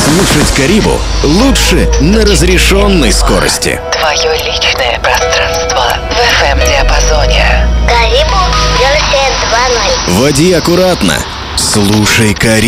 Слушать Карибу лучше на разрешенной скорости. Твое личное пространство в FM-диапазоне. Карибу версия 2.0. Води аккуратно. Слушай Карибу.